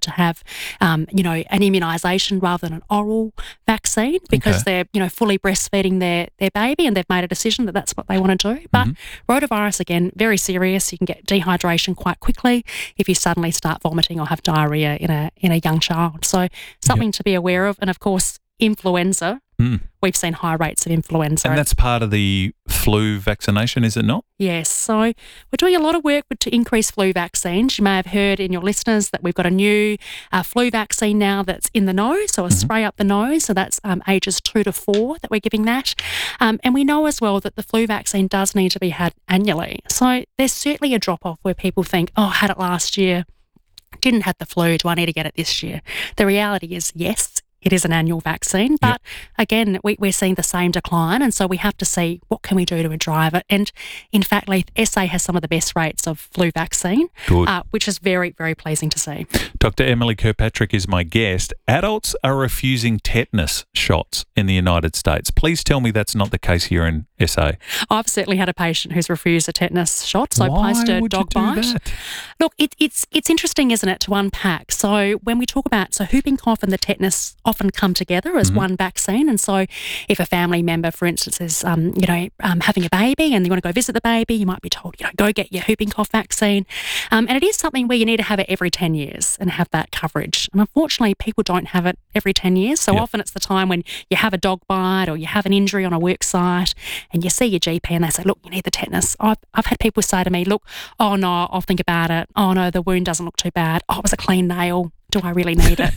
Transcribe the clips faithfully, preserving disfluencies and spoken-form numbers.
to have, um, you know, an immunisation rather than an oral vaccine because Okay. they're, you know, fully breastfeeding their, their baby and they've made a decision that that's what they want to do. But Mm-hmm. rotavirus, again, very serious. You can get dehydration quite quickly if you suddenly start vomiting or have diarrhoea in a in a young child. So something to be aware of. And, of course, influenza. Mm. We've seen high rates of influenza. And that's part of the flu vaccination, is it not? Yes. So we're doing a lot of work to increase flu vaccines. You may have heard in your listeners that we've got a new uh, flu vaccine now that's in the nose, so a Mm-hmm. spray up the nose. So that's um, ages two to four that we're giving that. Um, and we know as well that the flu vaccine does need to be had annually. So there's certainly a drop-off where people think, oh, I had it last year, didn't have the flu, do I need to get it this year? The reality is yes, it is an annual vaccine, but again, we, we're seeing the same decline, and so we have to see what can we do to drive it. And in fact, Leith, S A has some of the best rates of flu vaccine, Good. uh, which is very, very pleasing to see. Doctor Emily Kirkpatrick is my guest. Adults are refusing tetanus shots in the United States. Please tell me that's not the case here in S A. I've certainly had a patient who's refused a tetanus shot, so Why post a would dog you do bite. that? Look, it, it's it's interesting, isn't it, to unpack. So when we talk about, so whooping cough and the tetanus often come together as Mm-hmm. one vaccine. And so if a family member, for instance, is, um, you know, um, having a baby and you want to go visit the baby, you might be told, you know, go get your whooping cough vaccine. Um, and it is something where you need to have it every ten years and have that coverage. And unfortunately, people don't have it every ten years. So Yep. often it's the time when you have a dog bite or you have an injury on a work site and you see your G P and they say, look, you need the tetanus. I've, I've had people say to me, look, oh no, I'll think about it. Oh no, the wound doesn't look too bad. Oh, it was a clean nail. Do I really need it?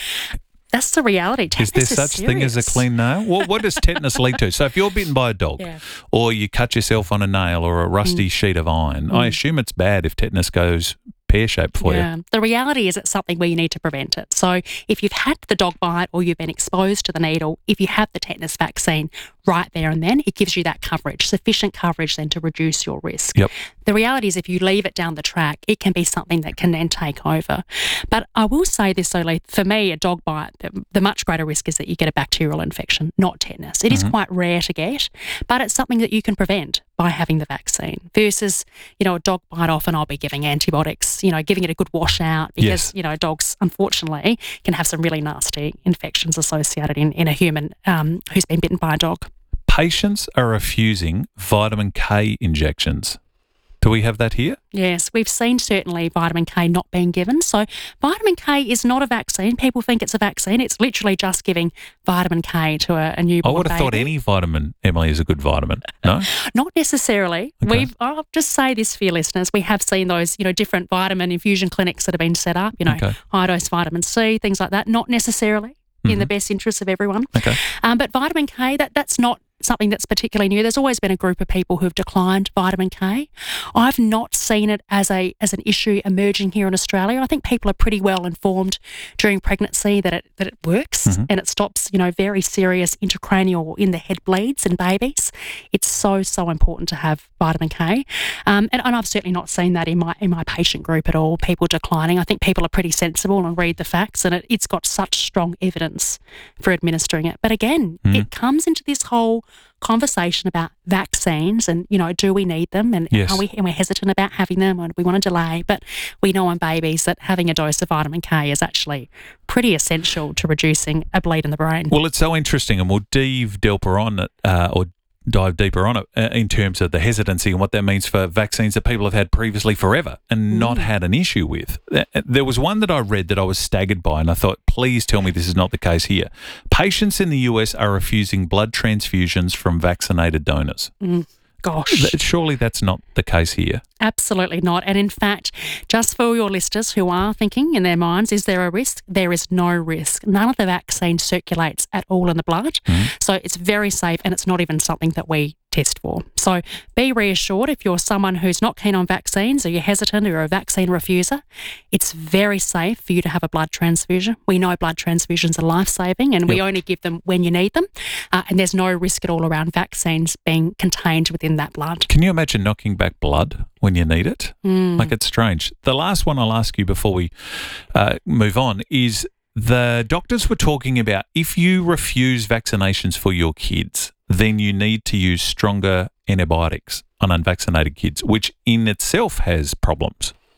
That's the reality. Is Tetanus there is such thing as a serious. clean nail? What, what does tetanus lead to? So if you're bitten by a dog Yeah. or you cut yourself on a nail or a rusty sheet of iron, I assume it's bad if tetanus goes pear-shaped for you. Yeah. The reality is it's something where you need to prevent it. So if you've had the dog bite or you've been exposed to the needle, if you have the tetanus vaccine right there and then, it gives you that coverage, sufficient coverage then to reduce your risk. Yep. The reality is if you leave it down the track, it can be something that can then take over. But I will say this, Oli, for me, a dog bite, the, the much greater risk is that you get a bacterial infection, not tetanus. It is quite rare to get, but it's something that you can prevent by having the vaccine versus, you know, a dog bite, often I'll be giving antibiotics, you know, giving it a good wash out because, Yes. you know, dogs, unfortunately, can have some really nasty infections associated in, in a human um, who's been bitten by a dog. Patients are refusing vitamin K injections. Do we have that here? Yes, we've seen certainly vitamin K not being given. So vitamin K is not a vaccine. People think it's a vaccine. It's literally just giving vitamin K to a, a I newborn would have thought baby. any vitamin, Emily, is a good vitamin. No? Not necessarily. Okay. We've. I'll just say this for your listeners. We have seen those, you know, different vitamin infusion clinics that have been set up. You know, Okay. high dose vitamin C, things like that. Not necessarily in the best interests of everyone. Okay. Um, but vitamin K, that that's not something that's particularly new. There's always been a group of people who've declined vitamin K. I've not seen it as a as an issue emerging here in Australia. I think people are pretty well informed during pregnancy that it that it works Mm-hmm. and it stops, you know, very serious intracranial or in the head bleeds in babies. It's so so important to have vitamin K, um, and, and I've certainly not seen that in my in my patient group at all. People declining. I think people are pretty sensible and read the facts, and it, it's got such strong evidence for administering it. But again, Mm-hmm. it comes into this whole conversation about vaccines and, you know, do we need them and Yes. are we and we're hesitant about having them and we want to delay. But we know on babies that having a dose of vitamin K is actually pretty essential to reducing a bleed in the brain. Well, it's so interesting, and we'll dive deeper on it, uh, or dive deeper on it uh, in terms of the hesitancy and what that means for vaccines that people have had previously forever and not had an issue with. Uh, There was one that I read that I was staggered by, and I thought, please tell me this is not the case here. Patients in the U S are refusing blood transfusions from vaccinated donors. Gosh. Th- Surely that's not the case here. Absolutely not. And in fact, just for your listeners who are thinking in their minds, is there a risk? There is no risk. None of the vaccine circulates at all in the blood. So it's very safe and it's not even something that we test for. So be reassured if you're someone who's not keen on vaccines or you're hesitant or you're a vaccine refuser, it's very safe for you to have a blood transfusion. We know blood transfusions are life-saving and we Yep. only give them when you need them. Uh, and there's no risk at all around vaccines being contained within that blood. Can you imagine knocking back blood when you need it? Like, it's strange. The last one I'll ask you before we uh, move on is the doctors were talking about if you refuse vaccinations for your kids, then you need to use stronger antibiotics on unvaccinated kids, which in itself has problems.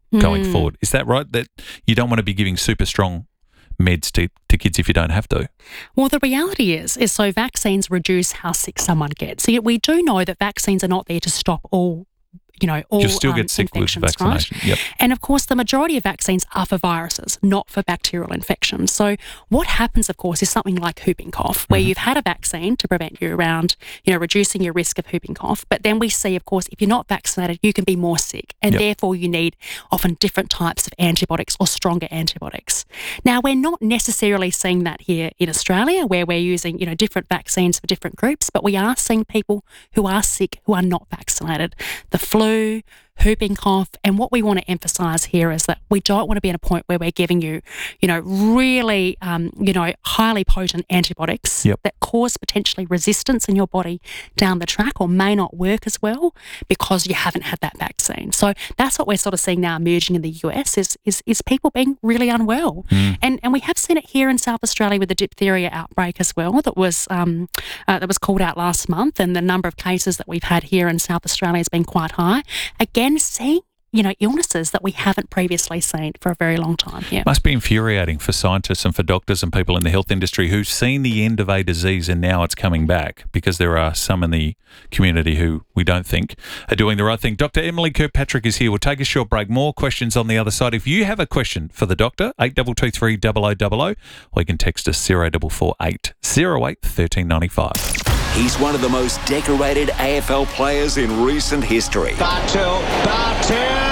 going Mm. forward. Is that right? That you don't want to be giving super strong meds to, to kids if you don't have to? Well, the reality is, is so vaccines reduce how sick someone gets. So we do know that vaccines are not there to stop all, you know, all You'll still um, get sick with infections, right? vaccination. Yep. And of course, the majority of vaccines are for viruses, not for bacterial infections. So what happens, of course, is something like whooping cough, where Mm-hmm. you've had a vaccine to prevent you around, you know, reducing your risk of whooping cough. But then we see, of course, if you're not vaccinated, you can be more sick, and Yep. therefore you need often different types of antibiotics or stronger antibiotics. Now, we're not necessarily seeing that here in Australia, where we're using, you know, different vaccines for different groups, but we are seeing people who are sick who are not vaccinated. The flu, whooping cough, and what we want to emphasise here is that we don't want to be at a point where we're giving you, you know, really, um, you know, highly potent antibiotics Yep. that cause potentially resistance in your body down the track or may not work as well because you haven't had that vaccine. So that's what we're sort of seeing now emerging in the U S is is, is people being really unwell. Mm. And and we have seen it here in South Australia with the diphtheria outbreak as well that was um, uh, that was called out last month, and the number of cases that we've had here in South Australia has been quite high. Again, seeing, you know, illnesses that we haven't previously seen for a very long time here. Must be infuriating for scientists and for doctors and people in the health industry who've seen the end of a disease and now it's coming back, because there are some in the community who we don't think are doing the right thing. Doctor Emily Kirkpatrick is here. We'll take a short break. More questions on the other side. If you have a question for the doctor, eight two two three, double oh double oh, or you can text us zero four four eight, oh eight, one three nine five. He's one of the most decorated A F L players in recent history. Bartel, Bartel!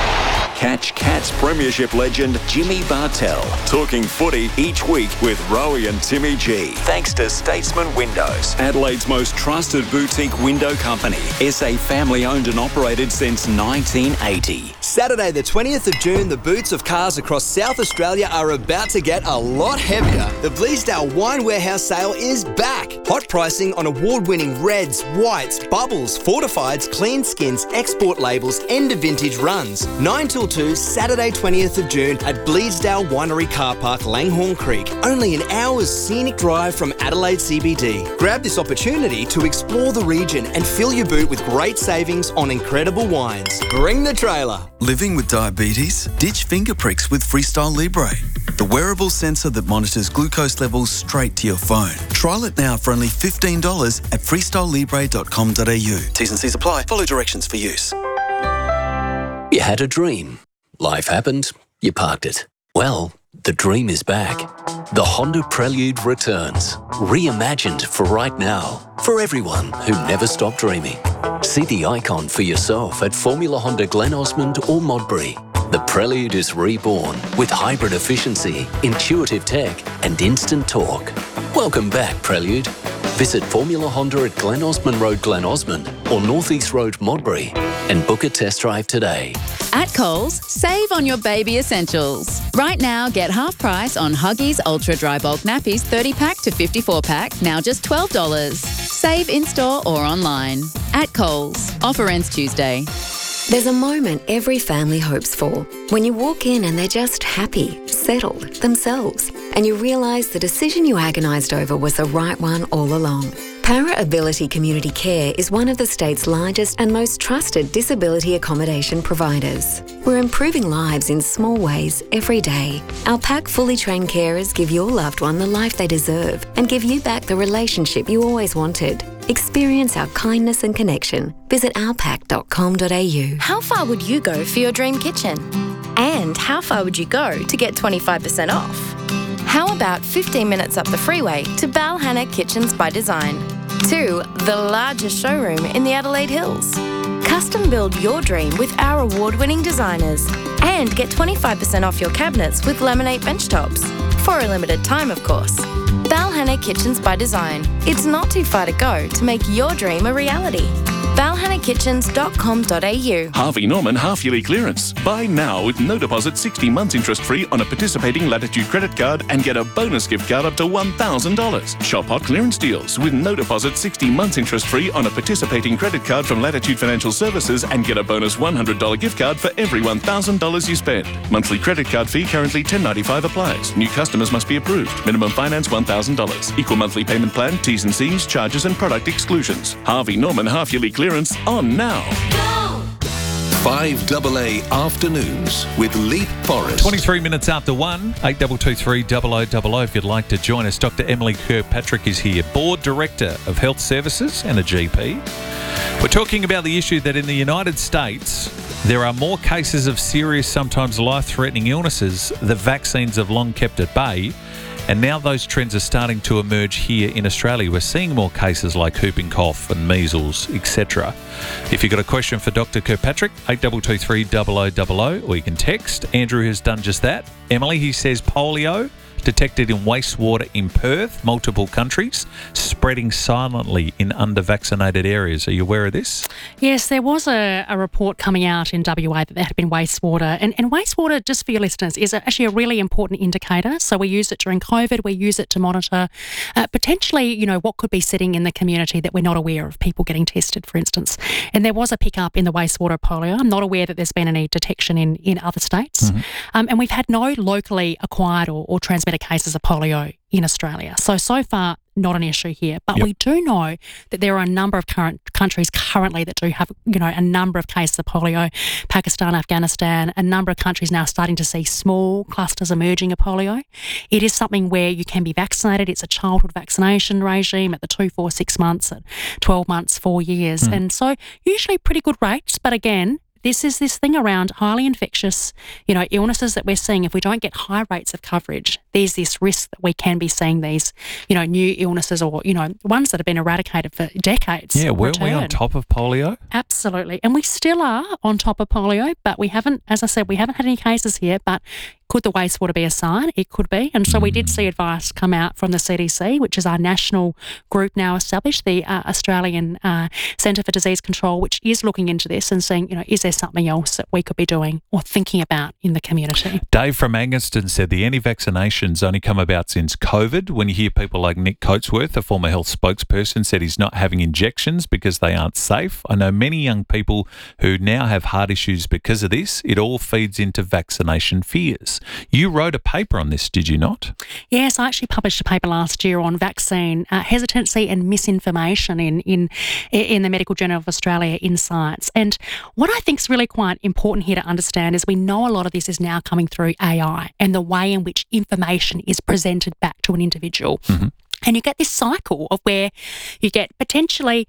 Catch Cats Premiership legend Jimmy Bartel talking footy each week with Rowie and Timmy G. Thanks to Statesman Windows, Adelaide's most trusted boutique window company. S A family owned and operated since nineteen eighty. Saturday the twentieth of June, the boots of cars across South Australia are about to get a lot heavier. The Bleasdale Wine Warehouse sale is back. Hot pricing on award-winning reds, whites, bubbles, fortifieds, clean skins, export labels, end of vintage runs. nine till two, Saturday twentieth of June at Bleasdale Winery Car Park, Langhorne Creek. Only an hour's scenic drive from Adelaide C B D. Grab this opportunity to explore the region and fill your boot with great savings on incredible wines. Bring the trailer. Living with diabetes? Ditch finger pricks with Freestyle Libre, the wearable sensor that monitors glucose levels straight to your phone. Trial it now for only fifteen dollars at freestyle libre dot com dot a u. T's and C's apply. Follow directions for use. You had a dream. Life happened. You parked it. Well, the dream is back. The Honda Prelude returns. Reimagined for right now. For everyone who never stopped dreaming. See the icon for yourself at Formula Honda Glen Osmond or Modbury. The Prelude is reborn with hybrid efficiency, intuitive tech and instant torque. Welcome back, Prelude. Visit Formula Honda at Glen Osmond Road, Glen Osmond or North East Road, Modbury and book a test drive today. At Coles, save on your baby essentials. Right now, get half price on Huggies Ultra Dry Bulk Nappies thirty pack to fifty-four pack, now just twelve dollars. Save in-store or online. At Coles. Offer ends Tuesday. There's a moment every family hopes for. When you walk in and they're just happy, settled, themselves, and you realise the decision you agonised over was the right one all along. Para Ability Community Care is one of the state's largest and most trusted disability accommodation providers. We're improving lives in small ways every day. Our PAC fully trained carers give your loved one the life they deserve and give you back the relationship you always wanted. Experience our kindness and connection. Visit our pac dot com dot a u. How far would you go for your dream kitchen? And how far would you go to get twenty-five percent off? How about fifteen minutes up the freeway to Balhanna Kitchens by Design? To the largest showroom in the Adelaide Hills. Custom build your dream with our award-winning designers and get twenty-five percent off your cabinets with laminate bench tops. For a limited time, of course. Balhanna Kitchens by Design. It's not too far to go to make your dream a reality. balhanna kitchens dot com dot a u. Harvey Norman half-yearly clearance. Buy now with no deposit, sixty months interest-free on a participating Latitude credit card and get a bonus gift card up to one thousand dollars. Shop hot clearance deals with no deposit, sixty months interest-free on a participating credit card from Latitude Financial Services and get a bonus one hundred dollars gift card for every one thousand dollars you spend. Monthly credit card fee currently ten dollars ninety-five applies. New customers must be approved. Minimum finance one thousand dollars. Equal monthly payment plan, T's and C's, charges and product exclusions. Harvey Norman half-yearly clearance on now. five A A Afternoons with Leap Forest. twenty-three minutes after one, eight two two three, double oh double oh if you'd like to join us. Doctor Emily Kirkpatrick is here, Board Director of Health Services and a G P. We're talking about the issue that in the United States, there are more cases of serious, sometimes life-threatening illnesses that vaccines have long kept at bay. And now those trends are starting to emerge here in Australia. We're seeing more cases like whooping cough and measles, et cetera. If you've got a question for Doctor Kirkpatrick, eight two two three, double oh double oh, or you can text. Andrew has done just that. Emily, he says polio detected in wastewater in Perth, multiple countries, spreading silently in under-vaccinated areas. Are you aware of this? Yes, there was a, a report coming out in W A that there had been wastewater. And, and wastewater, just for your listeners, is actually a really important indicator. So we use it during COVID. We use it to monitor uh, potentially, you know, what could be sitting in the community that we're not aware of, people getting tested, for instance. And there was a pickup in the wastewater of polio. I'm not aware that there's been any detection in, in other states. Mm-hmm. Um, and we've had no locally acquired or, or transmitted cases of polio in Australia. So, so far, not an issue here. But yep. we do know that there are a number of current countries currently that do have, you know, a number of cases of polio. Pakistan, Afghanistan, a number of countries now starting to see small clusters emerging of polio. It is something where you can be vaccinated. It's a childhood vaccination regime at the two, four, six months, at twelve months, four years. Mm. And so usually pretty good rates. But again, this is this thing around highly infectious, you know, illnesses that we're seeing. If we don't get high rates of coverage, there's this risk that we can be seeing these, you know, new illnesses or, you know, ones that have been eradicated for decades. Yeah, weren't we on top of polio? Absolutely. And we still are on top of polio, but we haven't, as I said, we haven't had any cases here, but could the wastewater be a sign? It could be. And so mm. we did see advice come out from the C D C, which is our national group now established, the uh, Australian uh, Centre for Disease Control, which is looking into this and saying, you know, is there something else that we could be doing or thinking about in the community? Dave from Angaston said the anti-vaccinations only come about since COVID. When you hear people like Nick Coatsworth, a former health spokesperson, said he's not having injections because they aren't safe. I know many young people who now have heart issues because of this. It all feeds into vaccination fears. You wrote a paper on this, did you not? Yes, I actually published a paper last year on vaccine uh, hesitancy and misinformation in, in in the Medical Journal of Australia Insights. And what I think is really quite important here to understand is we know a lot of this is now coming through A I and the way in which information is presented back to an individual. Mm-hmm. And you get this cycle of where you get potentially,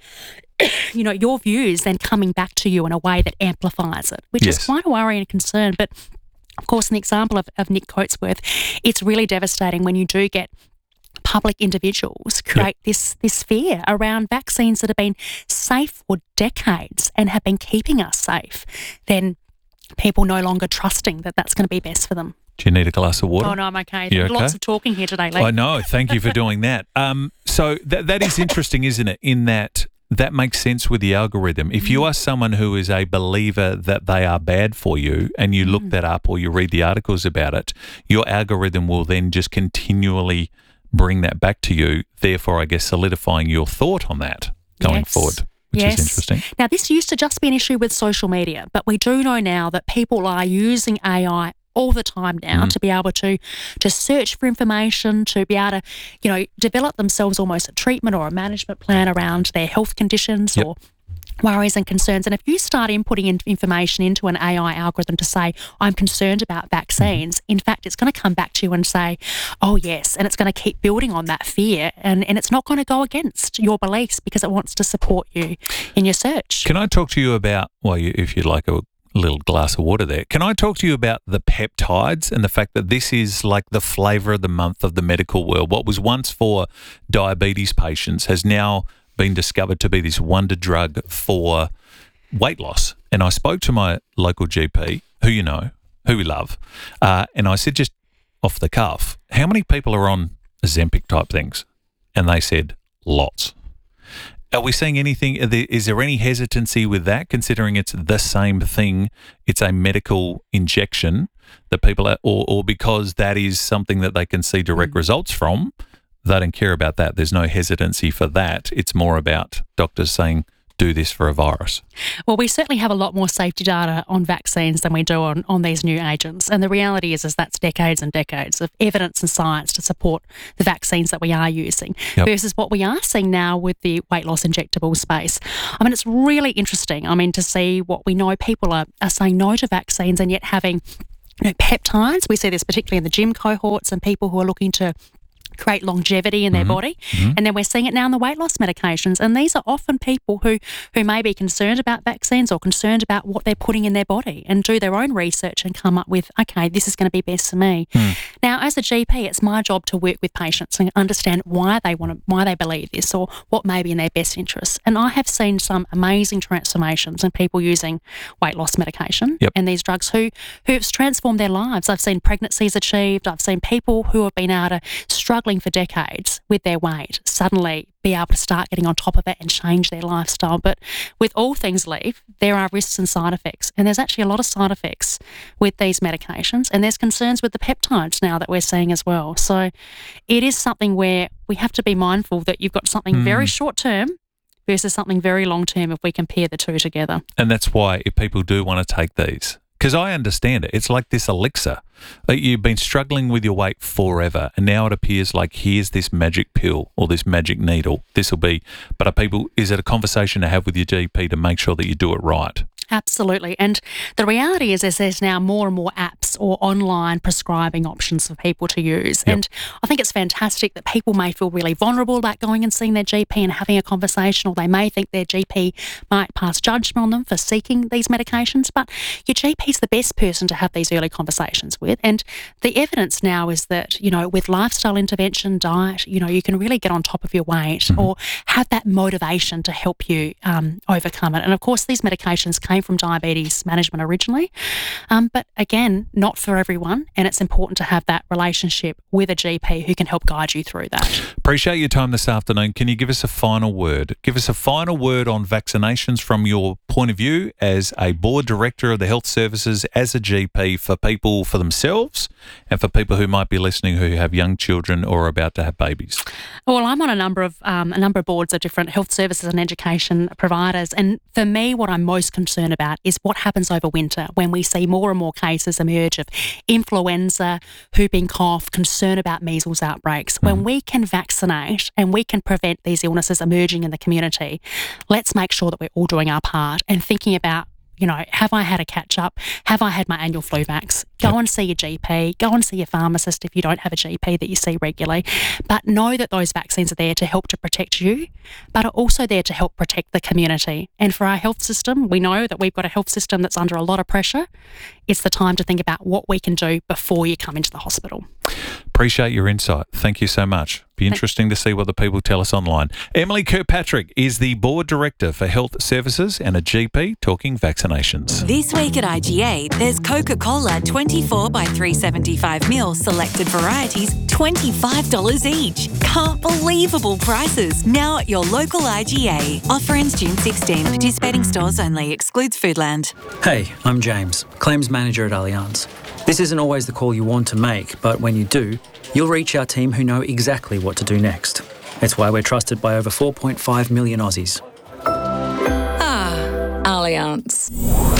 you know, your views then coming back to you in a way that amplifies it, which yes. is quite a worry and a concern. But of course, in the example of, of Nick Coatsworth, it's really devastating when you do get public individuals create yep. this this fear around vaccines that have been safe for decades and have been keeping us safe, then people no longer trusting that that's going to be best for them. Do you need a glass of water? Oh, no, I'm okay. You Lots okay? of talking here today, Lee. I know. Thank you for doing that. Um, so that that is interesting, isn't it, in that that makes sense with the algorithm. If you are someone who is a believer that they are bad for you and you look mm. that up or you read the articles about it, your algorithm will then just continually bring that back to you, therefore, I guess, solidifying your thought on that going yes. forward, which yes. is interesting. Now, this used to just be an issue with social media, but we do know now that people are using A I all the time now mm. to be able to to search for information, to be able to, you know, develop themselves almost a treatment or a management plan around their health conditions yep. or worries and concerns. And if you start inputting in information into an A I algorithm to say, I'm concerned about vaccines, mm. in fact, it's going to come back to you and say, oh, yes, and it's going to keep building on that fear, and, and it's not going to go against your beliefs because it wants to support you in your search. Can I talk to you about, well, you, if you'd like a little glass of water there. Can I talk to you about the peptides and the fact that this is like the flavour of the month of the medical world? What was once for diabetes patients has now been discovered to be this wonder drug for weight loss. And I spoke to my local G P, who you know, who we love, uh, and I said just off the cuff, how many people are on Ozempic type things? And they said, lots. Are we seeing anything? Is there any hesitancy with that, considering it's the same thing? It's a medical injection that people are, or, or because that is something that they can see direct results from, they don't care about that. There's no hesitancy for that. It's more about doctors saying, do this for a virus? Well, we certainly have a lot more safety data on vaccines than we do on, on these new agents. And the reality is, is that's decades and decades of evidence and science to support the vaccines that we are using yep. versus what we are seeing now with the weight loss injectable space. I mean, it's really interesting, I mean, to see what we know people are, are saying no to vaccines and yet having you know, peptides. We see this particularly in the gym cohorts and people who are looking to create longevity in their mm-hmm. body. Mm-hmm. And then we're seeing it now in the weight loss medications. And these are often people who, who may be concerned about vaccines or concerned about what they're putting in their body and do their own research and come up with, okay, this is going to be best for me. Mm. Now, as a G P, it's my job to work with patients and understand why they want to, why they believe this or what may be in their best interests. And I have seen some amazing transformations in people using weight loss medication yep. and these drugs who, who have transformed their lives. I've seen pregnancies achieved. I've seen people who have been able to struggle for decades with their weight suddenly be able to start getting on top of it and change their lifestyle. But with all things, Leaf, there are risks and side effects. And there's actually a lot of side effects with these medications. And there's concerns with the peptides now that we're seeing as well. So it is something where we have to be mindful that you've got something mm. very short term versus something very long term if we compare the two together. And that's why if people do want to take these, because I understand it. It's like this elixir. You've been struggling with your weight forever, and now it appears like here's this magic pill or this magic needle. This will be, but are people, is it a conversation to have with your G P to make sure that you do it right? Absolutely. And the reality is, is there's now more and more apps or online prescribing options for people to use. Yep. And I think it's fantastic that people may feel really vulnerable about going and seeing their G P and having a conversation, or they may think their G P might pass judgment on them for seeking these medications. But your G P is the best person to have these early conversations with. And the evidence now is that, you know, with lifestyle intervention, diet, you know, you can really get on top of your weight mm-hmm. or have that motivation to help you um, overcome it. And of course, these medications came from diabetes management originally. Um, but again, not for everyone. And it's important to have that relationship with a G P who can help guide you through that. Appreciate your time this afternoon. Can you give us a final word? Give us a final word on vaccinations from your point of view as a board director of the health services, as a G P, for people, for themselves and for people who might be listening who have young children or are about to have babies. Well, I'm on a number of um, a number of boards of different health services and education providers. And for me, what I'm most concerned about is what happens over winter when we see more and more cases emerge of influenza, whooping cough, concern about measles outbreaks. Mm. When we can vaccinate and we can prevent these illnesses emerging in the community, let's make sure that we're all doing our part and thinking about, you know, have I had a catch up? Have I had my annual flu vax? Go yep. and see your G P. Go and see your pharmacist if you don't have a G P that you see regularly. But know that those vaccines are there to help to protect you, but are also there to help protect the community. And for our health system, we know that we've got a health system that's under a lot of pressure. It's the time to think about what we can do before you come into the hospital. Appreciate your insight. Thank you so much. Be interesting to see what the people tell us online. Emily Kirkpatrick is the Board Director for Health Services and a G P talking vaccinations. This week at I G A, there's Coca-Cola twenty-four by three seventy-five mil selected varieties, twenty-five dollars each. Can't believable prices. Now at your local I G A. Offer ends June sixteenth. Participating stores only. Excludes Foodland. Hey, I'm James, Claims Manager at Allianz. This isn't always the call you want to make, but when you do, you'll reach our team who know exactly what to do next. It's why we're trusted by over four point five million Aussies. Ah, Allianz.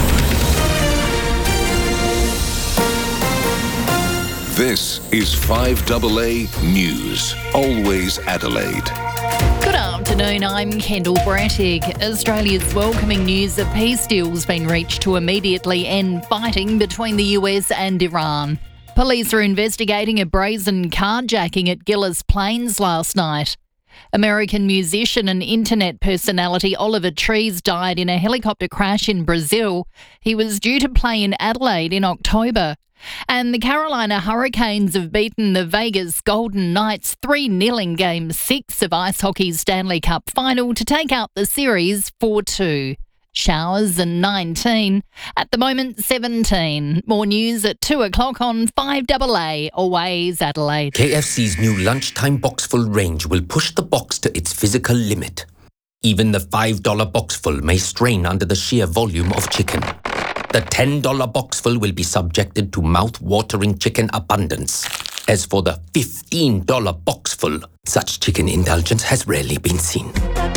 This is five A A News. Always Adelaide. Good afternoon, I'm Kendall Brattig. Australia's welcoming news a peace deal's been reached to immediately end fighting between the U S and Iran. Police are investigating a brazen carjacking at Gillis Plains last night. American musician and internet personality Oliver Trees died in a helicopter crash in Brazil. He was due to play in Adelaide in October. And the Carolina Hurricanes have beaten the Vegas Golden Knights three nil in Game six of Ice Hockey's Stanley Cup final to take out the series four two. Showers and nineteen. At the moment, seventeen. More news at two o'clock on five A A, Always Adelaide. K F C's new lunchtime boxful range will push the box to its physical limit. Even the five dollar boxful may strain under the sheer volume of chicken. The ten dollar boxful will be subjected to mouth-watering chicken abundance. As for the fifteen dollar boxful, such chicken indulgence has rarely been seen.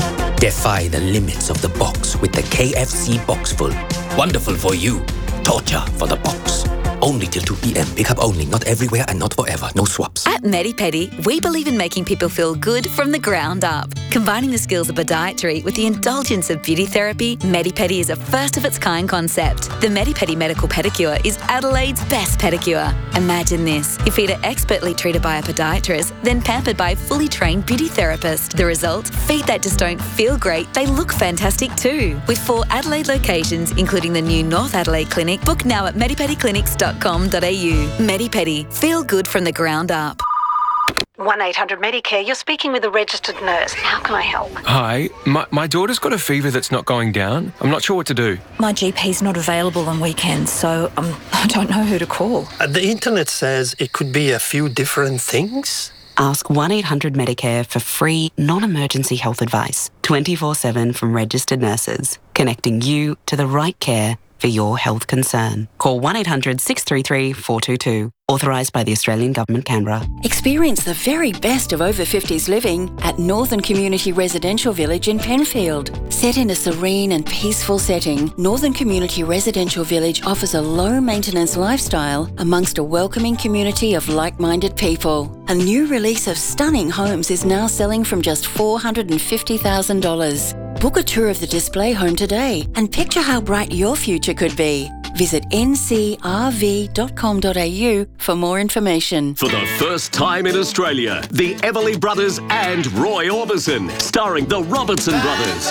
Defy the limits of the box with the K F C Boxful. Wonderful for you. Torture for the box. Only till two p.m. Pick up only, not everywhere and not forever. No swaps. At MediPedi, we believe in making people feel good from the ground up. Combining the skills of podiatry with the indulgence of beauty therapy, MediPedi is a first-of-its-kind concept. The MediPedi Medical Pedicure is Adelaide's best pedicure. Imagine this. Your feet are expertly treated by a podiatrist, then pampered by a fully trained beauty therapist. The result? Feet that just don't feel great, they look fantastic too. With four Adelaide locations, including the new North Adelaide Clinic, book now at medipedi clinics dot com dot a u. MediPedi. Feel good from the ground up. one eight hundred Medicare, you're speaking with a registered nurse. How can I help? Hi, my, my daughter's got a fever that's not going down. I'm not sure what to do. My G P's not available on weekends, so um, I don't know who to call. Uh, the internet says it could be a few different things. Ask one eight hundred Medicare for free, non-emergency health advice, twenty-four seven from registered nurses, connecting you to the right care for your health concern. Call one eight hundred six three three four two two. Authorised by the Australian Government, Canberra. Experience the very best of over fifties living at Northern Community Residential Village in Penfield. Set in a serene and peaceful setting, Northern Community Residential Village offers a low-maintenance lifestyle amongst a welcoming community of like-minded people. A new release of stunning homes is now selling from just four hundred fifty thousand dollars. Book a tour of the display home today and picture how bright your future could be. Visit n c r v dot com dot a u for more information. For the first time in Australia, the Everly Brothers and Roy Orbison, starring the Robertson Brothers.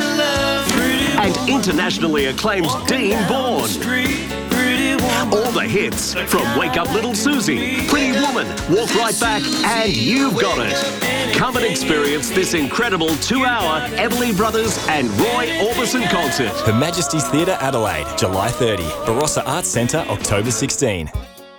And internationally acclaimed Dean Bourne. All the hits from Wake Up Little Susie, Pretty Woman, Walk Right Back, and You've Got It. Come and experience this incredible two-hour Everly Brothers and Roy Orbison concert. Her Majesty's Theatre, Adelaide, July thirtieth. Barossa Arts Centre, October sixteenth.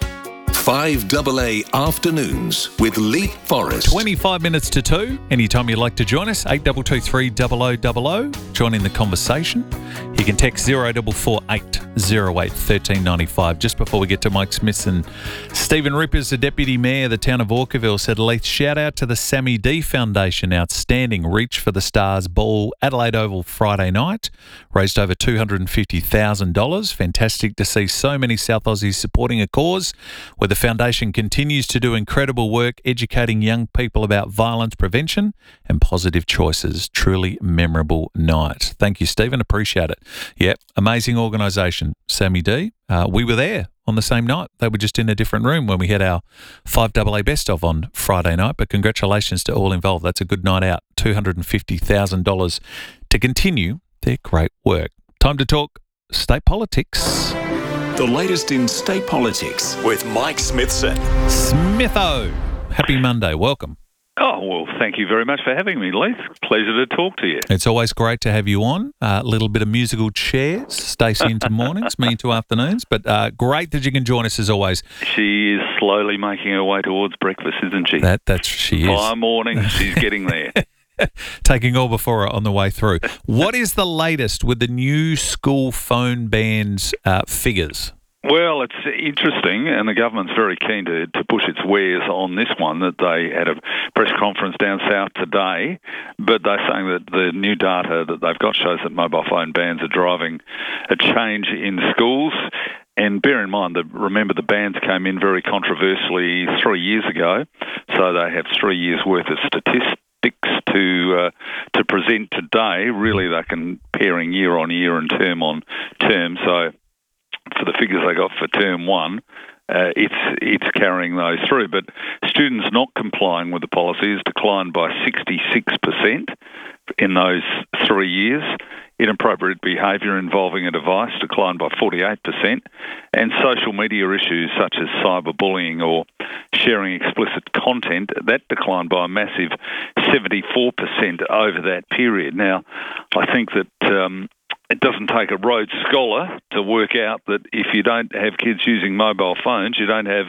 five A A Afternoons with Leap Forest. twenty-five minutes to two. Anytime you'd like to join us, eight two two three zero zero zero zero. Join in the conversation. You can text zero four four eight zero eight one three nine five. Just before we get to Mike Smith and Stephen Rippers, the Deputy Mayor of the town of Orcaville, said, Leith, shout out to the Sammy D Foundation. Outstanding Reach for the Stars Ball, Adelaide Oval Friday night. Raised over two hundred fifty thousand dollars. Fantastic to see so many South Aussies supporting a cause where the foundation continues to do incredible work educating young people about violence prevention and positive choices. Truly memorable night. Thank you, Stephen. Appreciate it. Yep, amazing organisation, Sammy D. Uh, we were there on the same night. They were just in a different room when we had our five A A Best Of on Friday night, but congratulations to all involved. That's a good night out. two hundred fifty thousand dollars to continue their great work. Time to talk state politics. The latest in state politics with Mike Smithson. Smitho, happy Monday. Welcome. Oh, well, thank you very much for having me, Leith. Pleasure to talk to you. It's always great to have you on. A uh, little bit of musical chairs, Stacey into mornings, me into afternoons. But uh, great that you can join us as always. She is slowly making her way towards breakfast, isn't she? That that's she is. By morning, she's getting there. Taking all before her on the way through. What is the latest with the new school phone bans uh, figures? Well, it's interesting, and the government's very keen to, to push its wares on this one, that they had a press conference down south today, but they're saying that the new data that they've got shows that mobile phone bans are driving a change in schools. And bear in mind that, remember, the bans came in very controversially three years ago, so they have three years' worth of statistics to uh, to present today. Really, they're comparing year on year and term on term. So for the figures they got for term one, uh, it's it's carrying those through. But students not complying with the policy has declined by sixty-six percent in those three years. Inappropriate behaviour involving a device declined by forty-eight percent. And social media issues such as cyberbullying or sharing explicit content, that declined by a massive seventy-four percent over that period. Now, I think that um, it doesn't take a Rhodes Scholar to work out that if you don't have kids using mobile phones, you don't have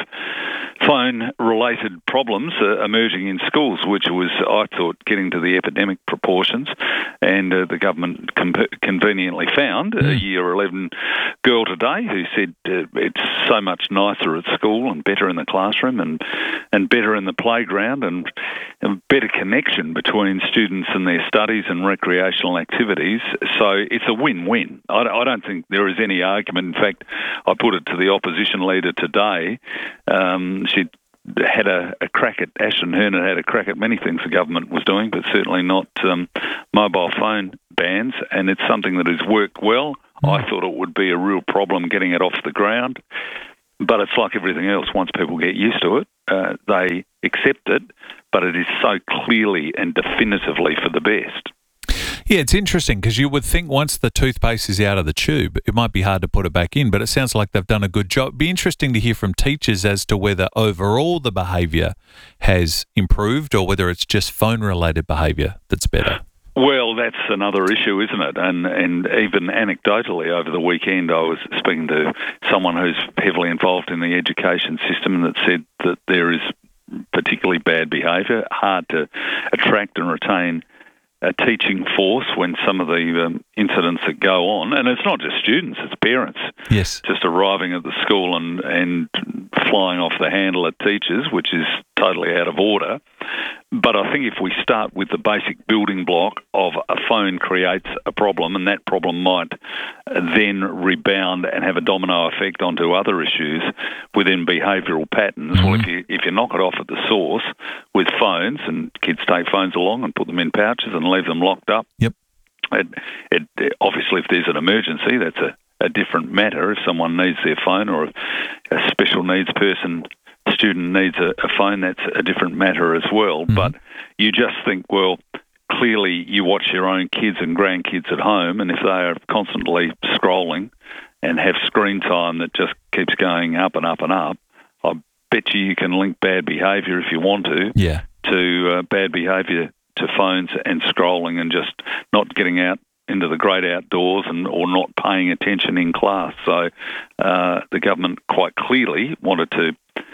phone-related problems uh, emerging in schools, which was, I thought, getting to the epidemic proportions. And uh, the government com- conveniently found a year eleven girl today who said uh, it's so much nicer at school and better in the classroom and, and better in the playground and, and better connection between students and their studies and recreational activities. So it's a win-win. I, I don't think there is any argument. In fact, I put it to the opposition leader today. Um, she had a, a crack at, Ashton Hernan had a crack at many things the government was doing, but certainly not um, mobile phone bans, and it's something that has worked well. I thought it would be a real problem getting it off the ground, but it's like everything else. Once people get used to it, uh, they accept it, but it is so clearly and definitively for the best. Yeah, it's interesting because you would think once the toothpaste is out of the tube, it might be hard to put it back in, but it sounds like they've done a good job. It'd be interesting to hear from teachers as to whether overall the behaviour has improved or whether it's just phone-related behaviour that's better. Well, that's another issue, isn't it? And and even anecdotally over the weekend, I was speaking to someone who's heavily involved in the education system that said that there is particularly bad behaviour, hard to attract and retain a teaching force when some of the um, incidents that go on, and it's not just students, it's parents. Yes. Just arriving at the school and, and flying off the handle at teachers, which is totally out of order. But I think if we start with the basic building block of a phone creates a problem, and that problem might then rebound and have a domino effect onto other issues within behavioural patterns. Mm-hmm. Well, if you if you knock it off at the source with phones, and kids take phones along and put them in pouches and leave them locked up. Yep. It, it, obviously, if there's an emergency, that's a, a different matter. If someone needs their phone or a, a special needs person student needs a, a phone, that's a different matter as well. Mm-hmm. But you just think, well, clearly you watch your own kids and grandkids at home, and if they are constantly scrolling and have screen time that just keeps going up and up and up, I bet you you can link bad behaviour, if you want to, yeah. to uh, bad behaviour to phones and scrolling and just not getting out into the great outdoors and or not paying attention in class. So uh, the government quite clearly wanted to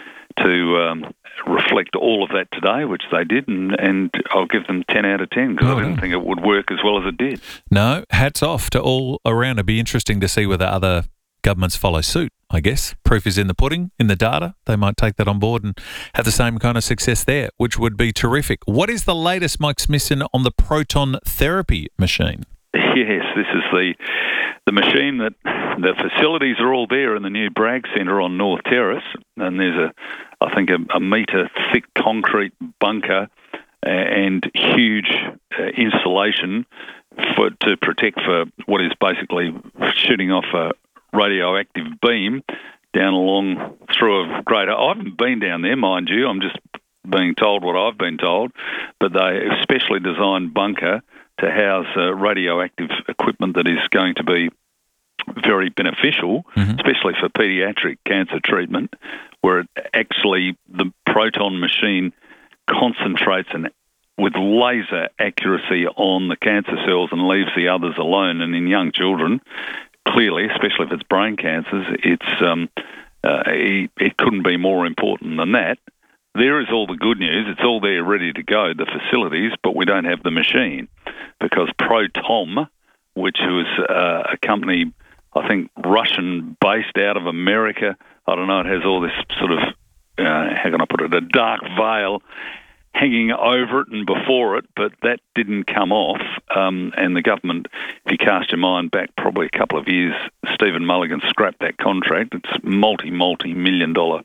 to um, reflect all of that today, which they did, and, and I'll give them ten out of ten because oh, I didn't think it would work as well as it did. No, hats off to all around. It'd be interesting to see whether other governments follow suit, I guess. Proof is in the pudding, in the data. They might take that on board and have the same kind of success there, which would be terrific. What is the latest, Mike Smithson, on the proton therapy machine? Yes, this is the the machine that the facilities are all there in the new Bragg Centre on North Terrace, and there's a, I think, a, a metre thick concrete bunker and huge uh, insulation for to protect for what is basically shooting off a radioactive beam down along through a great. I haven't been down there, mind you. I'm just being told what I've been told, but they specially designed bunker to house uh, radioactive equipment that is going to be very beneficial, mm-hmm. especially for paediatric cancer treatment, where it actually the proton machine concentrates and with laser accuracy on the cancer cells and leaves the others alone. And in young children, clearly, especially if it's brain cancers, it's um, uh, it, it couldn't be more important than that. There is all the good news. It's all there ready to go, the facilities, but we don't have the machine because Protom, which was uh, a company, I think, Russian-based out of America, I don't know, it has all this sort of, uh, how can I put it, a dark veil hanging over it and before it, but that didn't come off. Um, and the government, if you cast your mind back probably a couple of years, Stephen Mulligan scrapped that contract. It's multi, multi-million dollar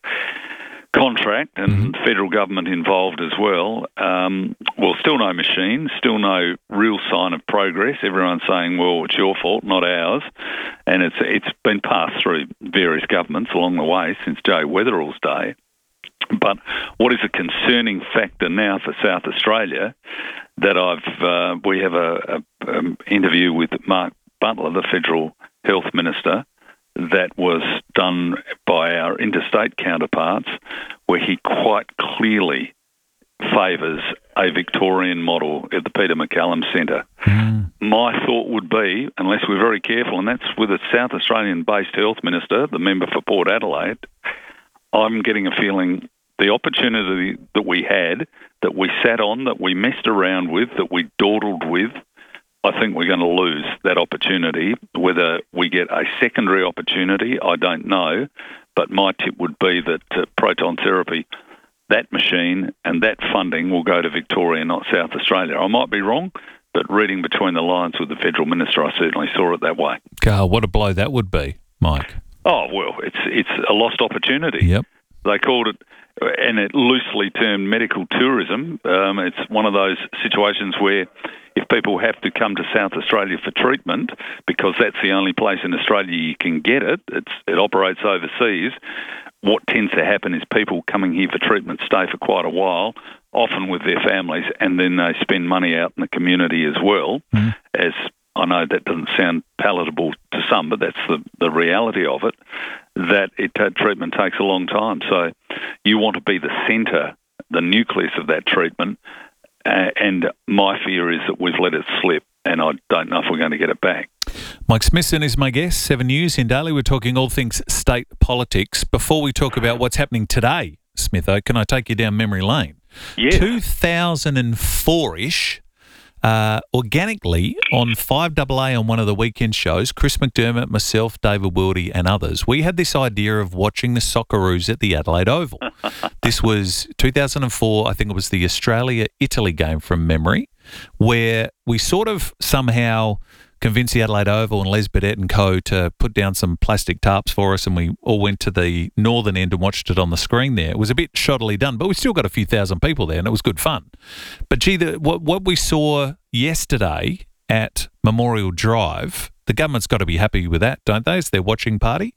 contract and mm-hmm. federal government involved as well. Um, well, still no machine, still no real sign of progress. Everyone's saying, well, it's your fault, not ours. And it's it's been passed through various governments along the way since Joe Weatherall's day. But what is a concerning factor now for South Australia that I've uh, we have a, a, a interview with Mark Butler, the Federal Health Minister, that was done by our interstate counterparts, where he quite clearly favours a Victorian model at the Peter MacCallum Centre. Mm. My thought would be, unless we're very careful, and that's with a South Australian-based health minister, the member for Port Adelaide, I'm getting a feeling the opportunity that we had, that we sat on, that we messed around with, that we dawdled with, I think we're going to lose that opportunity. Whether we get a secondary opportunity, I don't know, but my tip would be that uh, proton therapy, that machine and that funding will go to Victoria, not South Australia. I might be wrong, but reading between the lines with the Federal Minister, I certainly saw it that way. God, what a blow that would be, Mike. Oh, well, it's it's a lost opportunity. Yep. They called it, and it loosely termed medical tourism. Um, it's one of those situations where if people have to come to South Australia for treatment, because that's the only place in Australia you can get it, it's, it operates overseas, what tends to happen is people coming here for treatment stay for quite a while, often with their families, and then they spend money out in the community as well. Mm. As I know that doesn't sound palatable to some, but that's the, the reality of it, that it uh, treatment takes a long time. So you want to be the centre, the nucleus of that treatment, uh, and my fear is that we've let it slip, and I don't know if we're going to get it back. Mike Smithson is my guest, Seven News in Daily. We're talking all things state politics. Before we talk about what's happening today, Smitho, can I take you down memory lane? Yes. two thousand four-ish, uh, organically on five A A on one of the weekend shows, Chris McDermott, myself, David Wildy and others, we had this idea of watching the Socceroos at the Adelaide Oval. This was two thousand four, I think it was the Australia-Italy game from memory, where we sort of somehow convinced the Adelaide Oval and Les Burdett and co to put down some plastic tarps for us, and we all went to the northern end and watched it on the screen there. It was a bit shoddily done, but we still got a few thousand people there, and it was good fun. But gee, the, what, what we saw yesterday at Memorial Drive, the government's got to be happy with that, don't they? It's their watching party.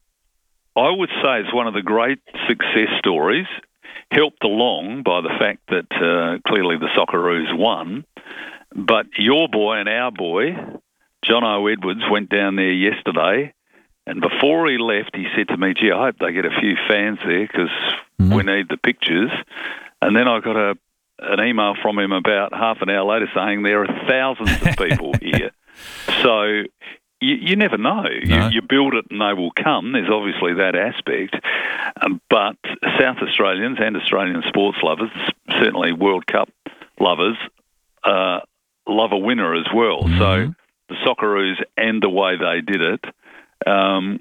I would say it's one of the great success stories, helped along by the fact that uh, clearly the Socceroos won, but your boy and our boy, John O. Edwards, went down there yesterday, and before he left, he said to me, gee, I hope they get a few fans there because mm-hmm. we need the pictures. And then I got a an email from him about half an hour later saying there are thousands of people here. So you, you never know. No. You, you build it and they will come. There's obviously that aspect. Um, but South Australians and Australian sports lovers, certainly World Cup lovers, uh, love a winner as well. Mm-hmm. So the Socceroos and the way they did it, um,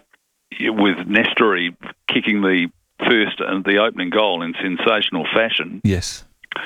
with Nestory kicking the first and the opening goal in sensational fashion. Yes.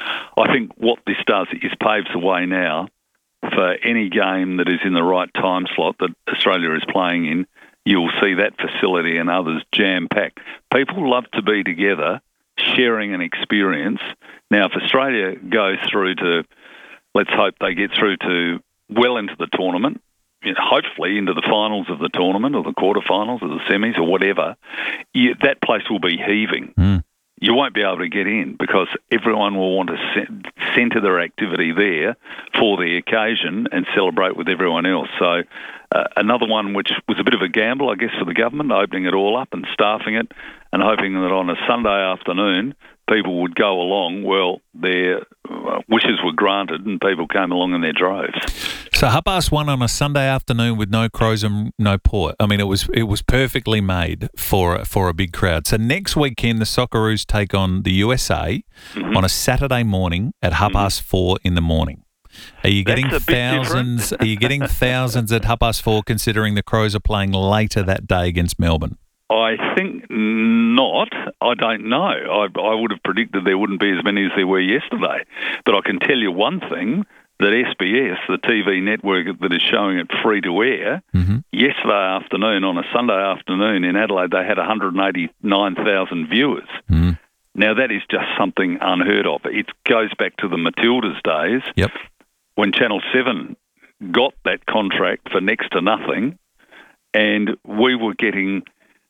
I think what this does is paves the way now for any game that is in the right time slot that Australia is playing in. You'll see that facility and others jam-packed. People love to be together, sharing an experience. Now, if Australia goes through to, let's hope they get through to well into the tournament, you know, hopefully into the finals of the tournament or the quarterfinals or the semis or whatever, you, that place will be heaving. Mm. You won't be able to get in because everyone will want to centre their activity there for the occasion and celebrate with everyone else. So uh, another one which was a bit of a gamble, I guess, for the government, opening it all up and staffing it and hoping that on a Sunday afternoon people would go along. Well, their uh, wishes were granted and people came along in their droves. So half past one on a Sunday afternoon with no crows and no port. I mean, it was it was perfectly made for for a big crowd. So next weekend, the Socceroos take on the U S A mm-hmm. on a Saturday morning at half past mm-hmm. four in the morning. Are you That's getting thousands? Are you getting thousands at half past four? Considering the Crows are playing later that day against Melbourne. I think not. I don't know. I, I would have predicted there wouldn't be as many as there were yesterday. But I can tell you one thing. That S B S, the T V network that is showing it free to air, mm-hmm. yesterday afternoon, on a Sunday afternoon in Adelaide, they had one hundred eighty-nine thousand viewers. Mm. Now, that is just something unheard of. It goes back to the Matildas days yep. when Channel seven got that contract for next to nothing, and we were getting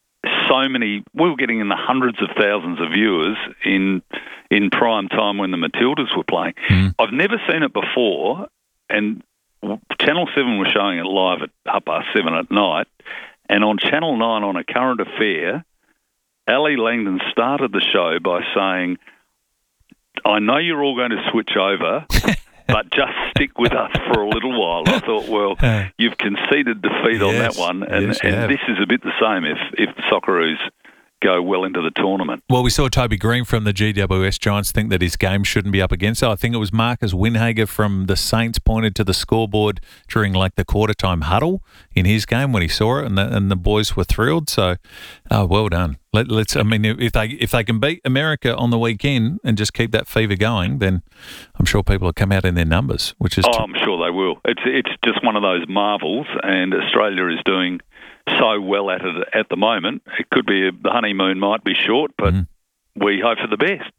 so many, we were getting in the hundreds of thousands of viewers in in prime time when the Matildas were playing. Mm. I've never seen it before, and Channel seven was showing it live at half past seven at night, and on Channel nine on A Current Affair, Ali Langdon started the show by saying, I know you're all going to switch over, but just stick with us for a little while. I thought, well, you've conceded defeat on Yes, that one, and, yes, you have. and this is a bit the same if, if the Socceroos go well into the tournament. Well, we saw Toby Green from the G W S Giants think that his game shouldn't be up against it. I think it was Marcus Winhager from the Saints pointed to the scoreboard during like the quarter time huddle in his game when he saw it, and the, and the boys were thrilled. So, oh, well done. Let, let's. I mean, if they if they can beat America on the weekend and just keep that fever going, then I'm sure people will come out in their numbers. Which is, oh, I'm sure they will. It's it's just one of those marvels, and Australia is doing so well at it at the moment. It could be a, the honeymoon might be short, but mm. we hope for the best.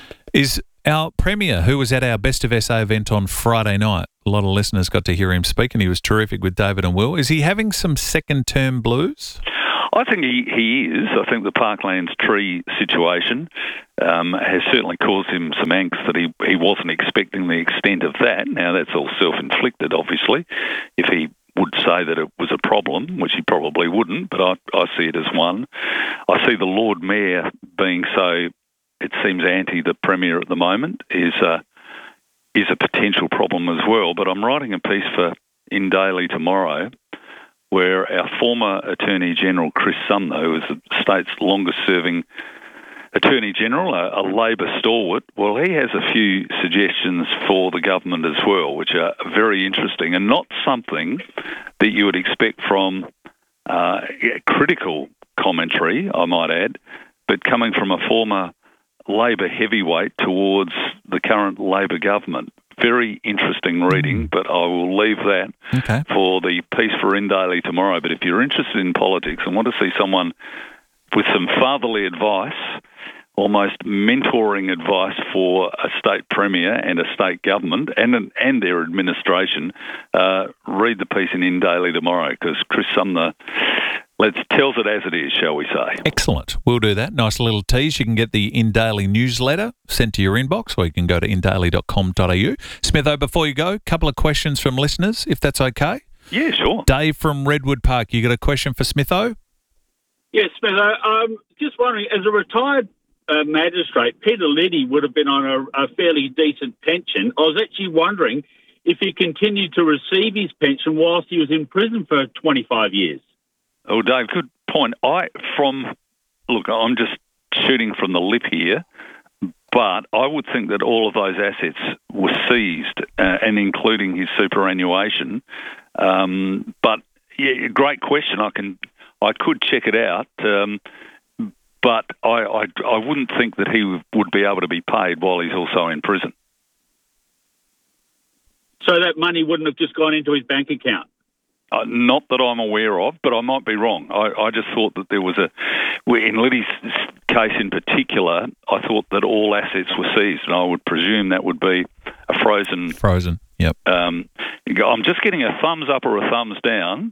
Is our Premier, who was at our Best of S A event on Friday night, a lot of listeners got to hear him speak, and he was terrific with David and Will. Is he having some second-term blues? I think he, he is. I think the Parklands tree situation um, has certainly caused him some angst that he, he wasn't expecting the extent of that. Now, that's all self-inflicted, obviously. If he would say that it was a problem, which he probably wouldn't, but I, I see it as one. I see the Lord Mayor being so, it seems, anti the Premier at the moment is a, is a potential problem as well. But I'm writing a piece for In Daily tomorrow where our former Attorney-General, Chris Sumner, who is the state's longest-serving Attorney-General, a, a Labor stalwart, well, he has a few suggestions for the government as well, which are very interesting and not something that you would expect from uh, critical commentary, I might add, but coming from a former Labor heavyweight towards the current Labor government. Very interesting reading, but I will leave that okay. for the piece for In Daily tomorrow. But if you're interested in politics and want to see someone with some fatherly advice, almost mentoring advice for a state premier and a state government and and their administration, uh, read the piece in In Daily tomorrow, because Chris Sumner let's tells it as it is, shall we say. Excellent. We'll do that. Nice little tease. You can get the In Daily newsletter sent to your inbox, or you can go to in daily dot com dot a u. Smitho, before you go, a couple of questions from listeners, if that's okay. Yeah, sure. Dave from Redwood Park, you got a question for Smitho? Yes, Smitho. Um, just wondering, as a retired uh, magistrate, Peter Liddy would have been on a, a fairly decent pension. I was actually wondering if he continued to receive his pension whilst he was in prison for twenty-five years. Oh, Dave, good point. I from look, I'm just shooting from the lip here, but I would think that all of those assets were seized, uh, and including his superannuation. Um, but yeah, great question. I can, I could check it out, um, but I, I, I wouldn't think that he would be able to be paid while he's also in prison. So that money wouldn't have just gone into his bank account? Uh, not that I'm aware of, but I might be wrong. I, I just thought that there was a... In Liddy's case in particular, I thought that all assets were seized, and I would presume that would be a frozen... Frozen, yep. Um, I'm just getting a thumbs up or a thumbs down.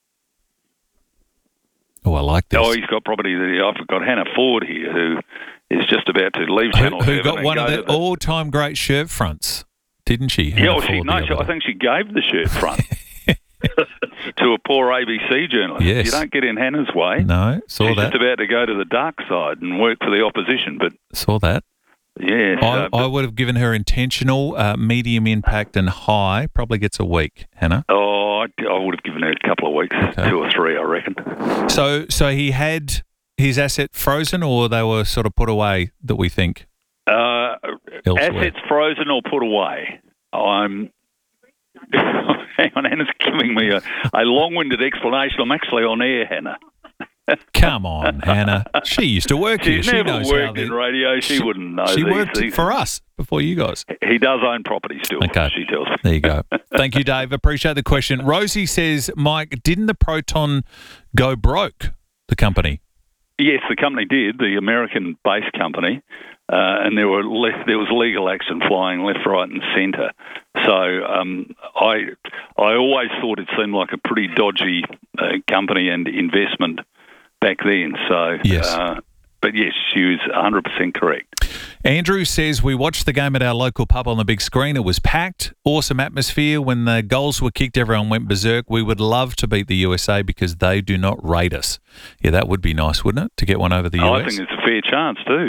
Oh, I like this. Oh, he's got property... I've got Hannah Ford here, who is just about to leave Channel Who, who Heaven got and one go of to the, the all-time great shirt fronts, didn't she? Yeah, Hannah well, she, Ford no, the she, other I think she gave the shirt front to a poor A B C journalist. Yes. You don't get in Hannah's way. No, saw She's that. just about to go to the dark side and work for the opposition, but... Saw that. Yeah. I, so, I would have given her intentional, uh, medium impact and high. Probably gets a week, Hannah. Oh, I, I would have given her a couple of weeks, Okay. two or three, I reckon. So, so he had his asset frozen, or they were sort of put away, that we think? Uh, Elsewhere. assets frozen or put away. I'm... Hang on, Hannah's giving me a, a long-winded explanation. I'm actually on air, Hannah. Come on, Hannah. She used to work here. She's She never knows worked how in the- radio. She, She- wouldn't know She these worked things. for us before you guys. He does own property still, Okay. she tells me. There you go. Thank you, Dave. Appreciate the question. Rosie says, Mike, didn't the Proton go broke, the company? Yes, the company did, the American-based company, uh, and there were le- there was legal action flying left, right, and centre. So um, I I always thought it seemed like a pretty dodgy uh, company and investment back then. So, Yes. uh, but yes, she was one hundred percent correct. Andrew says, we watched the game at our local pub on the big screen. It was packed, awesome atmosphere. When the goals were kicked, everyone went berserk. We would love to beat the U S A because they do not rate us. Yeah, that would be nice, wouldn't it, to get one over the U S? I think it's a fair chance too.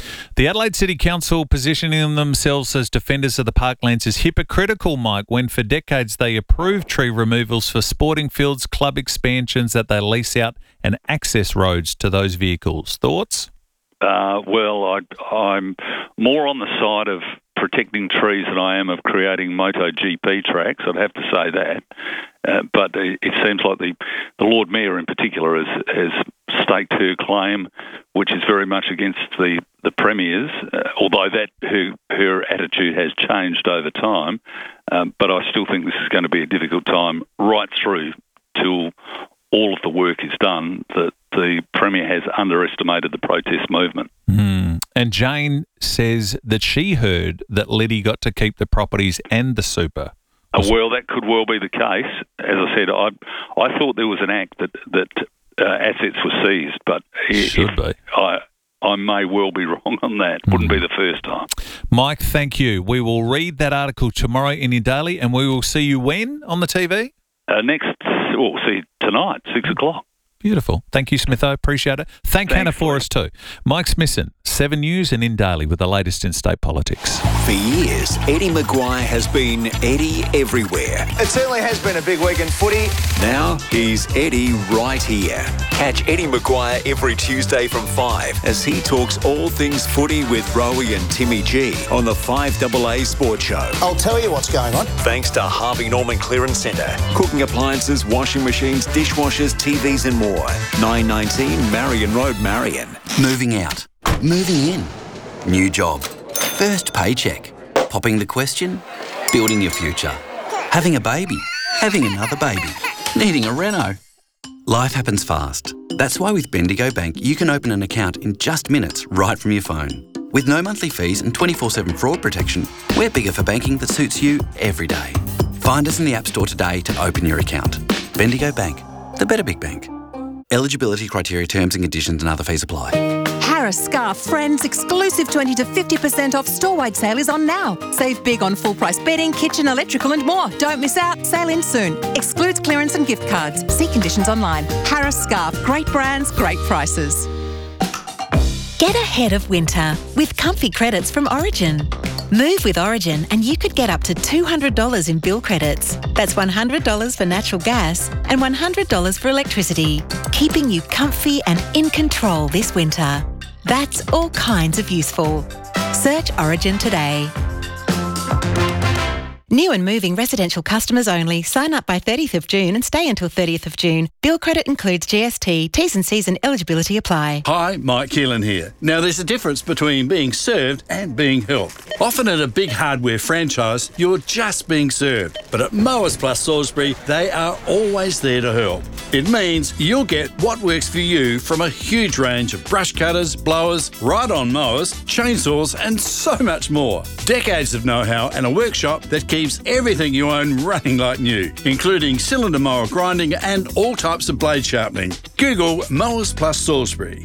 The Adelaide City Council positioning themselves as defenders of the parklands is hypocritical, Mike, when for decades they approved tree removals for sporting fields, club expansions that they lease out and access roads to those vehicles. Thoughts? Uh, well, I, I'm more on the side of protecting trees than I am of creating MotoGP tracks. I'd have to say that. Uh, but it, it seems like the, the Lord Mayor in particular has, has staked her claim, which is very much against the, the Premier's, uh, although that her, her attitude has changed over time. Um, but I still think this is going to be a difficult time right through till all of the work is done, that the Premier has underestimated the protest movement. Mm. And Jane says that she heard that Liddy got to keep the properties and the super. Uh, well, that could well be the case. As I said, I I thought there was an act that, that uh, assets were seized, but Should be. I, I may well be wrong on that. Wouldn't be the first time. Mike, thank you. We will read that article tomorrow in your daily, and we will see you when on the T V? Uh, next, we'll see tonight, six o'clock. Beautiful. Thank you, Smitho. Appreciate it. Thank Thanks, Hannah for us too. Mike Smithson, Seven News and in Daily with the latest in state politics. For years, Eddie Maguire has been Eddie everywhere. It certainly has been a big week in footy. Now he's Eddie right here. Catch Eddie Maguire every Tuesday from five as he talks all things footy with Rowie and Timmy G on the five A A Sports Show. I'll tell you what's going on. Thanks to Harvey Norman Clearance Centre. Cooking appliances, washing machines, dishwashers, T Vs and more. nine nineteen Marion Road, Marion. Moving out. Moving in. New job. First paycheck. Popping the question. Building your future. Having a baby. Having another baby. Needing a reno. Life happens fast. That's why with Bendigo Bank you can open an account in just minutes right from your phone. With no monthly fees and twenty-four seven fraud protection, we're bigger for banking that suits you every day. Find us in the App Store today to open your account. Bendigo Bank. The better big bank. Eligibility criteria, terms and conditions and other fees apply. Harris Scarf Friends exclusive twenty to fifty percent off store-wide sale is on now. Save big on full-price bedding, kitchen, electrical and more. Don't miss out. Sale in soon. Excludes clearance and gift cards. See conditions online. Harris Scarf. Great brands, great prices. Get ahead of winter with comfy credits from Origin. Move with Origin and you could get up to two hundred dollars in bill credits. That's one hundred dollars for natural gas and one hundred dollars for electricity, keeping you comfy and in control this winter. That's all kinds of useful. Search Origin today. New and moving residential customers only. Sign up by thirtieth of June and stay until thirtieth of June. Bill credit includes G S T. T's and C's and eligibility apply. Hi, Mike Keelan here. Now, there's a difference between being served and being helped. Often at a big hardware franchise, you're just being served. But at Mowers Plus Salisbury, they are always there to help. It means you'll get what works for you from a huge range of brush cutters, blowers, ride-on mowers, chainsaws and so much more. Decades of know-how and a workshop that keeps everything you own running like new, including cylinder mower grinding and all types of blade sharpening. Google Mowers Plus Salisbury.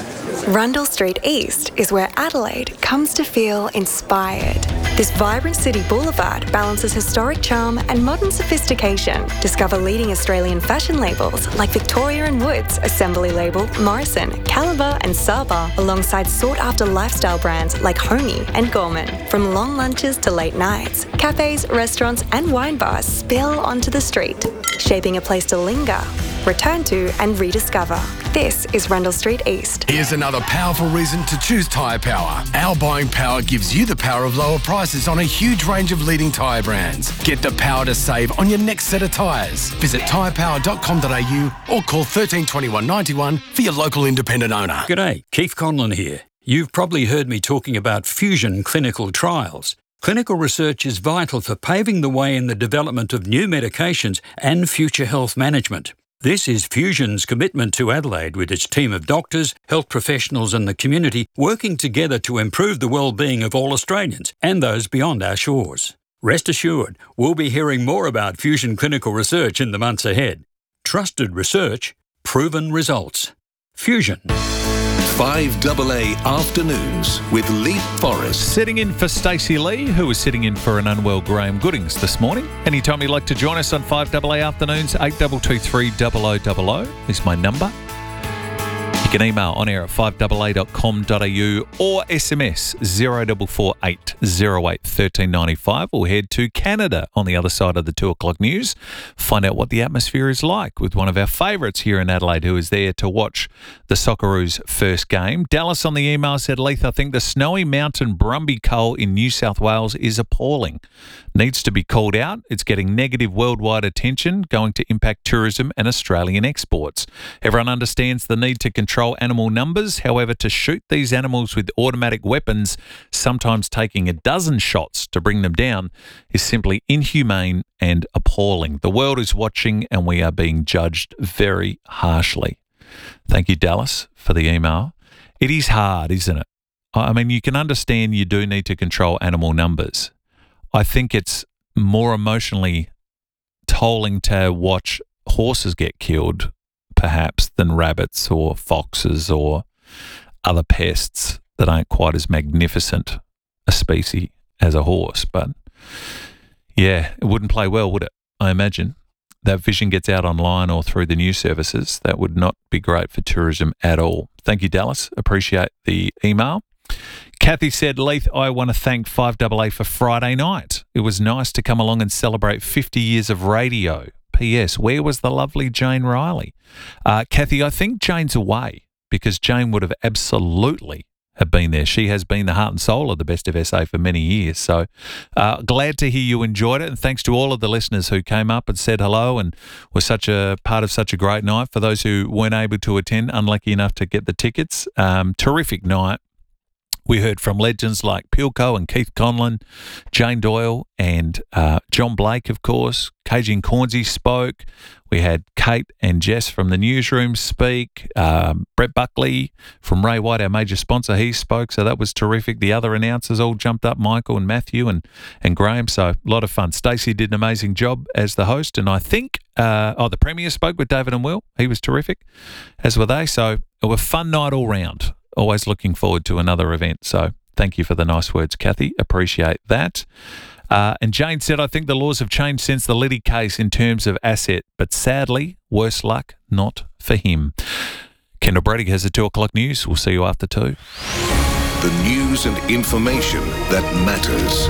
Rundle Street East is where Adelaide comes to feel inspired. This vibrant city boulevard balances historic charm and modern sophistication. Discover leading Australian fashion labels like Victoria and Woods, Assembly Label, Morrison, Caliber and Saba, alongside sought-after lifestyle brands like Homey and Gorman. From long lunches to late nights, cafes, restaurants and wine bars spill onto the street, shaping a place to linger, return to and rediscover. This is Rundle Street East. Here's another powerful reason to choose Tyre Power. Our buying power gives you the power of lower prices on a huge range of leading tyre brands. Get the power to save on your next set of tyres. Visit tyre power dot com dot a u or call thirteen twenty-one ninety-one for your local independent owner. G'day, Keith Conlon here. You've probably heard me talking about Fusion clinical trials. Clinical research is vital for paving the way in the development of new medications and future health management. This is Fusion's commitment to Adelaide with its team of doctors, health professionals and the community working together to improve the well-being of all Australians and those beyond our shores. Rest assured, we'll be hearing more about Fusion clinical research in the months ahead. Trusted research, proven results. Fusion. five A A Afternoons with Lee Forrest. Sitting in for Stacey Lee, who was sitting in for an unwell Graham Goodings this morning. Anytime you'd like to join us on five A A Afternoons, eight two two three zero zero zero zero is my number. You You can email on air at five a a dot com dot a u or S M S zero four four eight zero eight one three nine five or head to Canada on the other side of the two o'clock news. Find out what the atmosphere is like with one of our favourites here in Adelaide who is there to watch the Socceroos' first game. Dallas on the email said, Leith, I think the Snowy Mountain Brumby Coal in New South Wales is appalling. Needs to be called out. It's getting negative worldwide attention, going to impact tourism and Australian exports. Everyone understands the need to control animal numbers. However, to shoot these animals with automatic weapons, sometimes taking a dozen shots to bring them down, is simply inhumane and appalling. The world is watching and we are being judged very harshly. Thank you, Dallas, for the email. It is hard, isn't it? I mean, you can understand you do need to control animal numbers. I think it's more emotionally tolling to watch horses get killed, perhaps, than rabbits or foxes or other pests that aren't quite as magnificent a species as a horse. But, yeah, it wouldn't play well, would it? I imagine. That vision gets out online or through the news services. That would not be great for tourism at all. Thank you, Dallas. Appreciate the email. Kathy said, Leith, I want to thank five A A for Friday night. It was nice to come along and celebrate fifty years of radio. P S. Where was the lovely Jane Riley? Uh, Kathy, I think Jane's away because Jane would have absolutely have been there. She has been the heart and soul of the Best of S A for many years. So uh, glad to hear you enjoyed it. And thanks to all of the listeners who came up and said hello and were such a part of such a great night. For those who weren't able to attend, unlucky enough to get the tickets, um, terrific night. We heard from legends like Pilco and Keith Conlon, Jane Doyle and uh, John Blake, of course. K G and Cornsey spoke. We had Kate and Jess from the newsroom speak. Um, Brett Buckley from Ray White, our major sponsor, he spoke. So that was terrific. The other announcers all jumped up, Michael and Matthew and, and Graham. So a lot of fun. Stacey did an amazing job as the host. And I think, uh, oh, the Premier spoke with David and Will. He was terrific, as were they. So it was a fun night all round. Always looking forward to another event. So thank you for the nice words, Kathy. Appreciate that. Uh, and Jane said, I think the laws have changed since the Liddy case in terms of asset, but sadly, worse luck, not for him. Kendall Brady has the two o'clock news. We'll see you after two. The news and information that matters.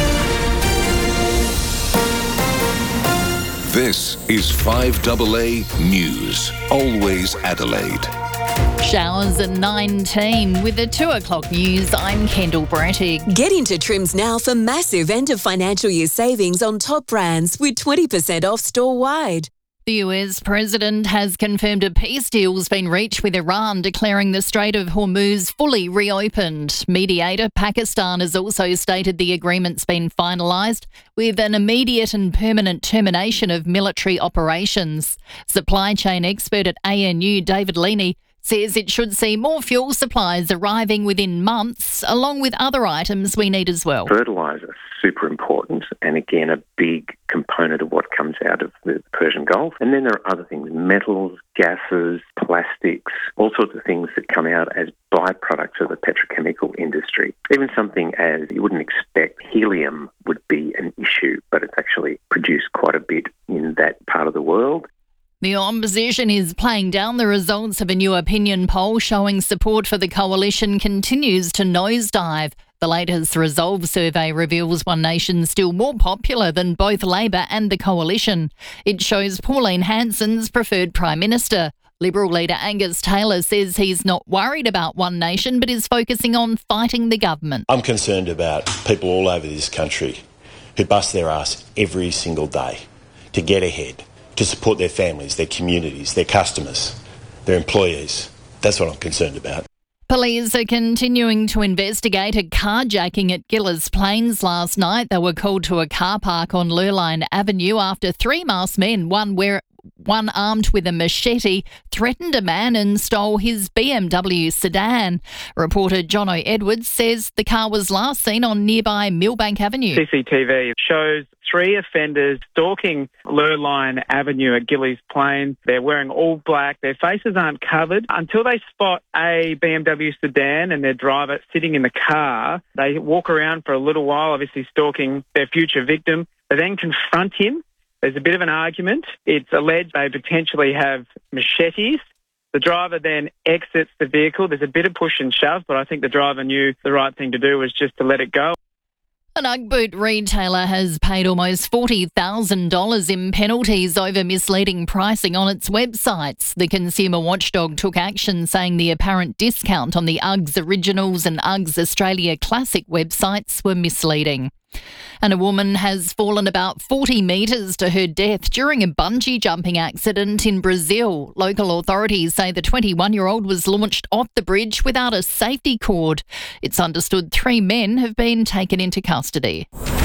This is five A A News. Always Adelaide. Showers at nineteen. With the two o'clock news, I'm Kendall Brettig. Get into Trims now for massive end of financial year savings on top brands with twenty percent off store-wide. The U S president has confirmed a peace deal has been reached with Iran, declaring the Strait of Hormuz fully reopened. Mediator Pakistan has also stated the agreement's been finalised with an immediate and permanent termination of military operations. Supply chain expert at A N U, David Leaney, says it should see more fuel supplies arriving within months, along with other items we need as well. Fertiliser, super important, and again, a big component of what comes out of the Persian Gulf. And then there are other things, metals, gases, plastics, all sorts of things that come out as byproducts of the petrochemical industry. Even something as you wouldn't expect helium would be an issue, but it's actually produced quite a bit in that part of the world. The opposition is playing down the results of a new opinion poll showing support for the coalition continues to nosedive. The latest Resolve survey reveals One Nation still more popular than both Labor and the coalition. It shows Pauline Hanson's preferred Prime Minister. Liberal leader Angus Taylor says he's not worried about One Nation but is focusing on fighting the government. I'm concerned about people all over this country who bust their ass every single day to get ahead, to support their families, their communities, their customers, their employees. That's what I'm concerned about. Police are continuing to investigate a carjacking at Gilles Plains last night. They were called to a car park on Lurline Avenue after three masked men, one where one armed with a machete, threatened a man and stole his B M W sedan. Reporter Jono Edwards says the car was last seen on nearby Millbank Avenue. C C T V shows three offenders stalking Lurline Avenue at Gilles Plains. They're wearing all black. Their faces aren't covered. Until they spot a B M W sedan and their driver sitting in the car, they walk around for a little while, obviously stalking their future victim. They then confront him. There's a bit of an argument. It's alleged they potentially have machetes. The driver then exits the vehicle. There's a bit of push and shove, but I think the driver knew the right thing to do was just to let it go. An Ugg boot retailer has paid almost forty thousand dollars in penalties over misleading pricing on its websites. The consumer watchdog took action, saying the apparent discount on the Uggs Originals and Uggs Australia Classic websites were misleading. And a woman has fallen about forty metres to her death during a bungee jumping accident in Brazil. Local authorities say the twenty-one-year-old was launched off the bridge without a safety cord. It's understood three men have been taken into custody.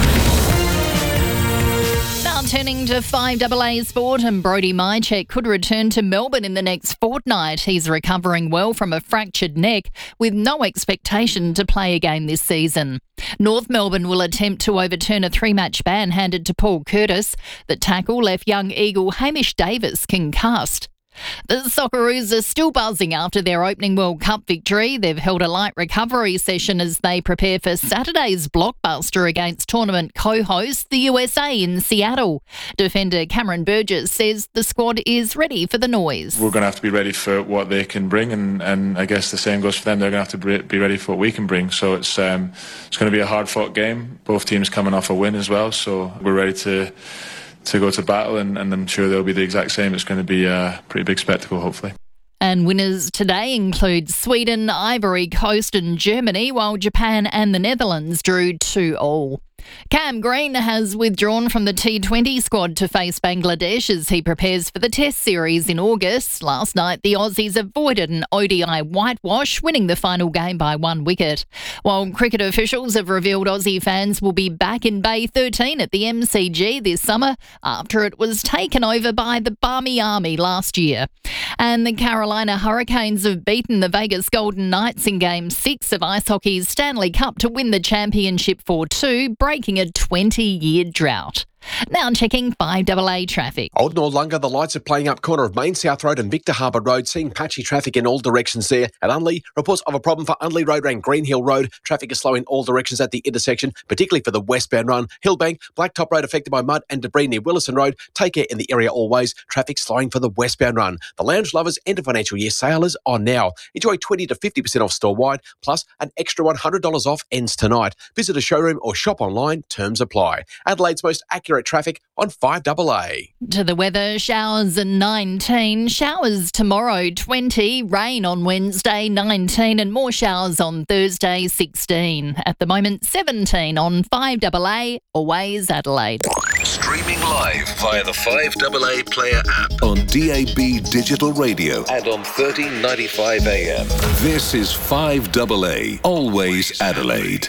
Now turning to five A A sport, and Brody Mychek could return to Melbourne in the next fortnight. He's recovering well from a fractured neck with no expectation to play a game this season. North Melbourne will attempt to overturn a three-match ban handed to Paul Curtis. The tackle left young Eagle Hamish Davis concussed. The Socceroos are still buzzing after their opening World Cup victory. They've held a light recovery session as they prepare for Saturday's blockbuster against tournament co-host the U S A in Seattle. Defender Cameron Burgess says the squad is ready for the noise. We're going to have to be ready for what they can bring, and, and I guess the same goes for them. They're going to have to be ready for what we can bring. So it's um, it's going to be a hard-fought game. Both teams coming off a win as well, so we're ready to to go to battle, and, and I'm sure they'll be the exact same. It's going to be a pretty big spectacle, hopefully. And winners today include Sweden, Ivory Coast and Germany, while Japan and the Netherlands drew two all. Cam Green has withdrawn from the T twenty squad to face Bangladesh as he prepares for the Test series in August. Last night, the Aussies avoided an O D I whitewash, winning the final game by one wicket. While cricket officials have revealed Aussie fans will be back in Bay thirteen at the M C G this summer after it was taken over by the Barmy Army last year. And the Carolina Hurricanes have beaten the Vegas Golden Knights in Game six of Ice Hockey's Stanley Cup to win the championship four two, breaking a twenty-year drought. Now checking five A A traffic. Old Noarlunga, the lights are playing up corner of Main South Road and Victor Harbour Road, seeing patchy traffic in all directions there. At Unley, reports of a problem for Unley Road and Green Hill Road. Traffic is slow in all directions at the intersection, particularly for the westbound run. Hillbank, Blacktop Road affected by mud and debris near Willison Road. Take care in the area always. Traffic slowing for the westbound run. The Lounge Lovers end of financial year sale is on now. Enjoy twenty to fifty percent off store-wide, plus an extra one hundred dollars off ends tonight. Visit a showroom or shop online. Terms apply. Adelaide's most accurate traffic on five A A. To the weather, showers at nineteen, showers tomorrow twenty, rain on Wednesday nineteen and more showers on Thursday sixteen. At the moment seventeen on five A A, always Adelaide. Streaming live via the five A A Player app on D A B Digital Radio and on thirteen ninety-five A M. This is five A A, always Adelaide.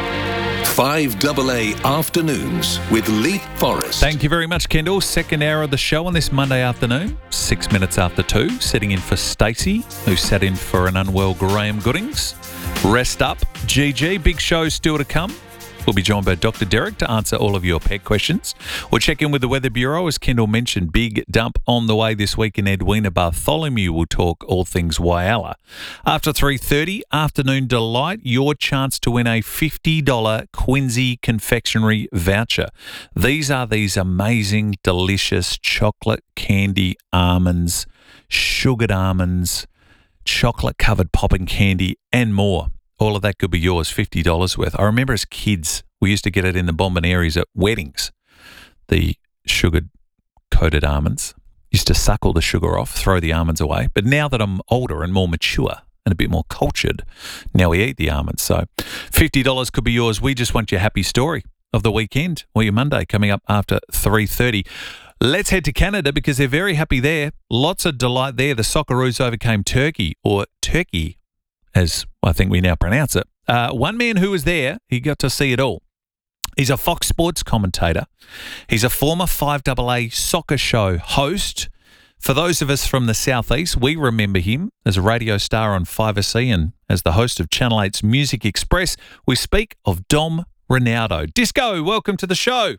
five A A Afternoons with Leith Forrest. Thank you very much, Kendall. Second hour of the show on this Monday afternoon, six minutes after two, sitting in for Stacey, who sat in for an unwell Graham Goodings. Rest up, G G. Big show still to come. We'll be joined by Doctor Derek to answer all of your pet questions. We'll check in with the Weather Bureau. As Kendall mentioned, big dump on the way this week in Edwina. Bartholomew will talk all things Whyalla. After three thirty, Afternoon Delight, your chance to win a fifty dollars Quincy confectionery voucher. These are these amazing, delicious chocolate candy almonds, sugared almonds, chocolate-covered popping candy, and more. All of that could be yours, fifty dollars worth. I remember as kids, we used to get it in the Bombonieres at weddings, the sugar-coated almonds. Used to suck all the sugar off, throw the almonds away. But now that I'm older and more mature and a bit more cultured, now we eat the almonds. So fifty dollars could be yours. We just want your happy story of the weekend or your Monday coming up after three thirty. Let's head to Canada because they're very happy there. Lots of delight there. The Socceroos overcame Turkey, or Turkey, as I think we now pronounce it. Uh, one man who was there, he got to see it all. He's a Fox Sports commentator. He's a former five A A soccer show host. For those of us from the southeast, we remember him as a radio star on five C and as the host of Channel eight's Music Express. We speak of Dom Ronaldo. Disco, welcome to the show.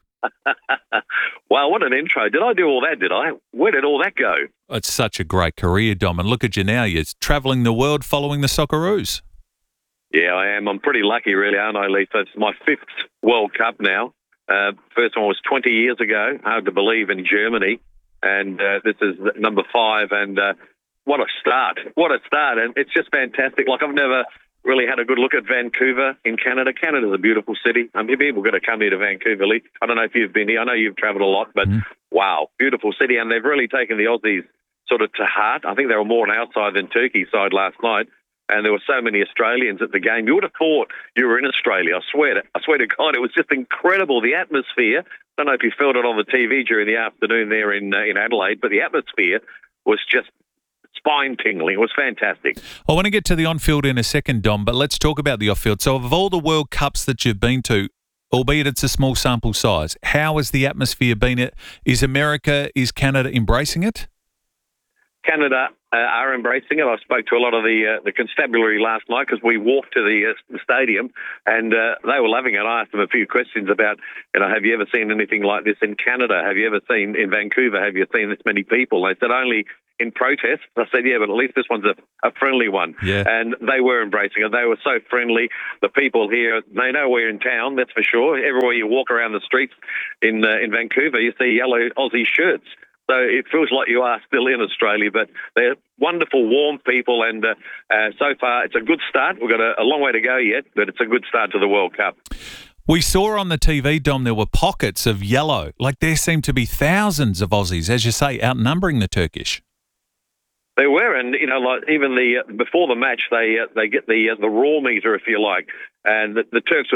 Wow, what an intro. Did I do all that, did I? Where did all that go? It's such a great career, Dom, and look at you now. You're travelling the world following the Socceroos. Yeah, I am. I'm pretty lucky, really, aren't I, Leith? It's my fifth World Cup now. Uh, first one was twenty years ago, hard to believe, in Germany. And uh, this is number five. And uh, what a start. What a start. And it's just fantastic. Like, I've never really had a good look at Vancouver in Canada. Canada's a beautiful city. I mean, people got to come here to Vancouver, Lee. I don't know if you've been here. I know you've travelled a lot, but mm. wow, beautiful city. And they've really taken the Aussies sort of to heart. I think they were more on our side than Turkey's side last night. And there were so many Australians at the game. You would have thought you were in Australia. I swear to, I swear to God, it was just incredible. The atmosphere. I don't know if you felt it on the T V during the afternoon there in uh, in Adelaide, but the atmosphere was just spine-tingling. It was fantastic. I want to get to the on-field in a second, Dom, but let's talk about the off-field. So of all the World Cups that you've been to, albeit it's a small sample size, how has the atmosphere been? Is America, is Canada embracing it? Canada uh, are embracing it. I spoke to a lot of the uh, the constabulary last night because we walked to the, uh, the stadium, and uh, they were loving it. I asked them a few questions about, you know, have you ever seen anything like this in Canada? Have you ever seen in Vancouver? Have you seen this many people? They said only in protest. I said, yeah, but at least this one's a, a friendly one. Yeah. And they were embracing it. They were so friendly. The people here, they know we're in town, that's for sure. Everywhere you walk around the streets in uh, in Vancouver, you see yellow Aussie shirts. So it feels like you are still in Australia, but they're wonderful, warm people, and uh, uh, so far it's a good start. We've got a, a long way to go yet, but it's a good start to the World Cup. We saw on the T V, Dom, there were pockets of yellow. Like there seemed to be thousands of Aussies, as you say, outnumbering the Turkish. They were, and you know, like even the uh, before the match, they uh, they get the uh, the raw meter, if you like, and the, the Turks